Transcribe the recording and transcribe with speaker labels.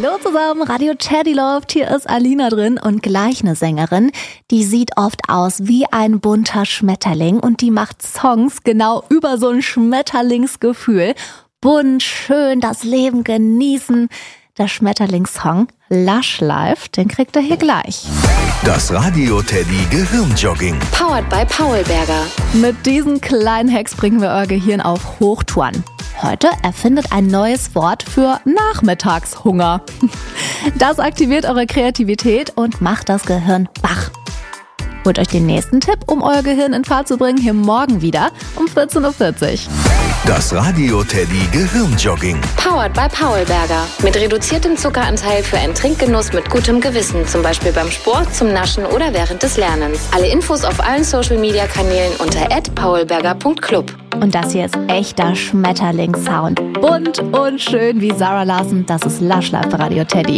Speaker 1: Hallo zusammen, Radio Teddy Love, hier ist Alina drin und gleich eine Sängerin, die sieht oft aus wie ein bunter Schmetterling und die macht Songs genau über so ein Schmetterlingsgefühl. Bunt, schön, das Leben genießen. Der Schmetterlingssong Lush Life, den kriegt ihr hier gleich.
Speaker 2: Das Radio Teddy Gehirnjogging.
Speaker 3: Powered by Paulberger.
Speaker 1: Mit diesen kleinen Hacks bringen wir euer Gehirn auf Hochtouren. Heute erfindet ein neues Wort für Nachmittagshunger. Das aktiviert eure Kreativität und macht das Gehirn wach. Holt euch den nächsten Tipp, um euer Gehirn in Fahrt zu bringen, hier morgen wieder um 14.40 Uhr.
Speaker 2: Das Radio Teddy Gehirnjogging.
Speaker 3: Powered by Paulberger. Mit reduziertem Zuckeranteil für einen Trinkgenuss mit gutem Gewissen. Zum Beispiel beim Sport, zum Naschen oder während des Lernens. Alle Infos auf allen Social-Media-Kanälen unter @paulberger.club.
Speaker 1: Und das hier ist echter Schmetterlingssound. Bunt und schön wie Zara Larsson. Das ist Lush Life bei Radio Teddy.